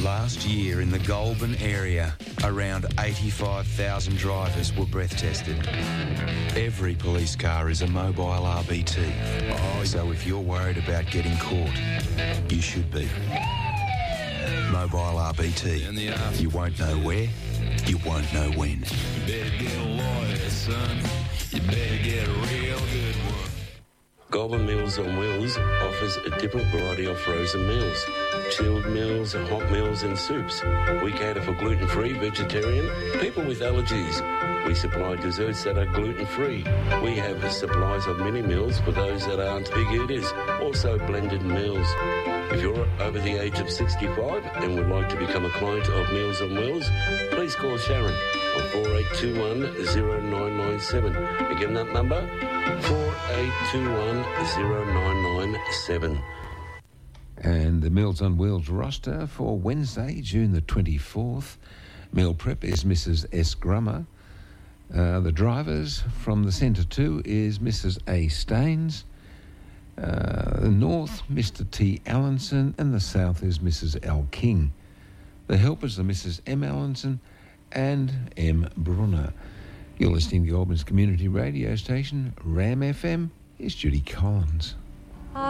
Last year in the Goulburn area, around 85,000 drivers were breath tested. Every police car is a mobile RBT. So if you're worried about getting caught, you should be. Mobile RBT. You won't know where, you won't know when. You better get a lawyer, son. You better get a real good one. Goulburn Meals on Wheels offers a different variety of frozen meals. Chilled meals, hot meals and soups. We cater for gluten-free, vegetarian, people with allergies. We supply desserts that are gluten-free. We have supplies of mini meals for those that aren't big eaters. Also blended meals. If you're over the age of 65 and would like to become a client of Meals on Wheels, please call Sharon on 4821-0997. Again, that number, 4821-0997. And the Meals on Wheels roster for Wednesday, June the 24th. Meal prep is Mrs. S. Grummer. The drivers from the Centre 2 is Mrs. A. Staines. The North, Mr. T. Allenson, and the South is Mrs. L. King. The helpers are Mrs. M. Allenson and M. Brunner. You're listening to the Goulburn's community radio station, Ram FM. Here's Judy Collins.